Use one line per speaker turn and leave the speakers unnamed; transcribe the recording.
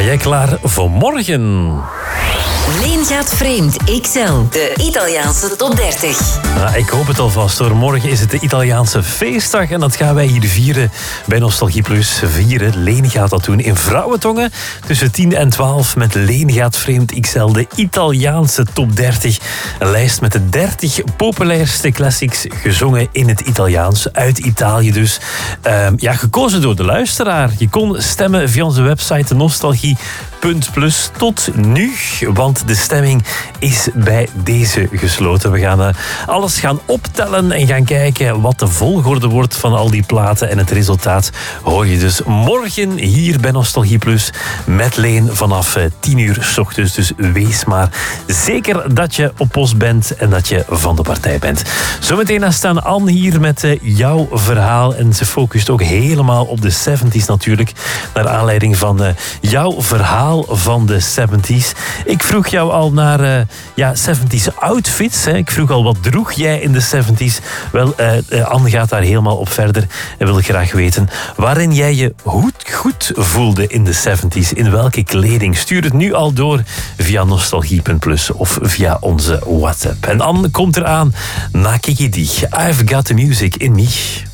jij klaar voor morgen?
Leen gaat vreemd XL, de Italiaanse top 30.
Nou, ik hoop het alvast hoor. Morgen is het de Italiaanse feestdag en dat gaan wij hier vieren bij Nostalgie Plus. Leen gaat dat doen in Vrouwentongen tussen 10 en 12 met Leen gaat vreemd XL, de Italiaanse top 30. Een lijst met de 30 populairste classics gezongen in het Italiaans, uit Italië dus. Gekozen door de luisteraar. Je kon stemmen via onze website nostalgie.plus tot nu, want de stemming is bij deze gesloten. We gaan alles gaan optellen en gaan kijken wat de volgorde wordt van al die platen. En het resultaat hoor je dus morgen hier bij Nostalgie Plus met Leen vanaf 10 uur 's ochtends. Dus wees maar zeker dat je op post bent en dat je van de partij bent. Zometeen staan Anne hier met jouw verhaal. En ze focust ook helemaal op de 70s natuurlijk. Naar aanleiding van jouw verhaal van de 70s. Ik vroeg jou al naar 70s outfits. Hè. Ik vroeg al wat droeg jij in de 70s. Wel, Anne gaat daar helemaal op verder en wil graag weten waarin jij je goed voelde in de 70s. In welke kleding? Stuur het nu al door via nostalgie.plus of via onze WhatsApp. En Anne komt eraan na Kiki D. I've got the music in me.